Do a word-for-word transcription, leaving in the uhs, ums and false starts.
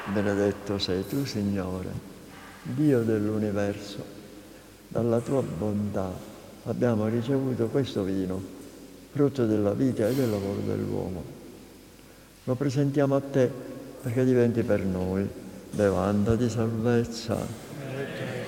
Benedetto sei tu, Signore, Dio dell'universo. Dalla tua bontà abbiamo ricevuto questo vino, frutto della vita e del lavoro dell'uomo. Lo presentiamo a te perché diventi per noi bevanda di salvezza.